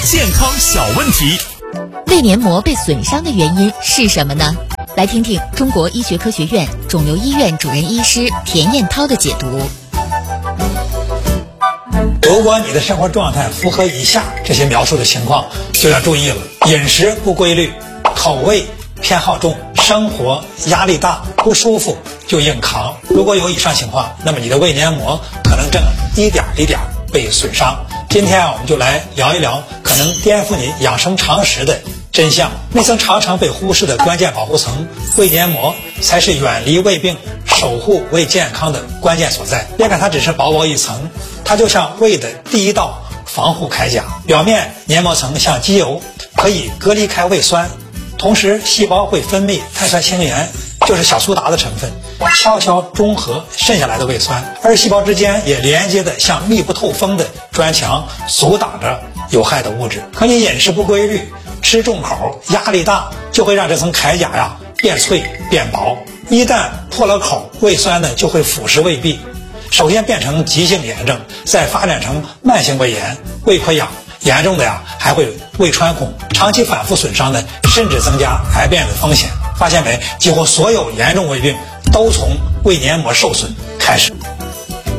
健康小问题。 胃黏膜被损伤的原因是什么呢？来听听中国医学科学院肿瘤医院主任医师田彦涛的解读。 如果你的生活状态符合以下这些描述的情况，就要注意了：饮食不规律，口味偏好重，生活压力大，不舒服就硬扛。如果有以上情况，那么你的胃黏膜可能正一点一点被损伤。今天我们就来聊一聊可能颠覆你养生常识的真相。那层常常被忽视的关键保护层胃黏膜，才是远离胃病、守护胃健康的关键所在。别看它只是薄薄一层，它就像胃的第一道防护铠甲。表面黏膜层像机油，可以隔离开胃酸，同时细胞会分泌碳酸氢盐，就是小苏打的成分，悄悄中和渗下来的胃酸，而细胞之间也连接的像密不透风的砖墙，阻挡着有害的物质。可你饮食不规律，吃重口，压力大，就会让这层铠甲变脆变薄。一旦破了口，胃酸呢就会腐蚀胃壁，首先变成急性炎症，再发展成慢性胃炎、胃溃疡，严重的还会胃穿孔，长期反复损伤的，甚至增加癌变的风险。发现没？几乎所有严重胃病都从胃黏膜受损开始。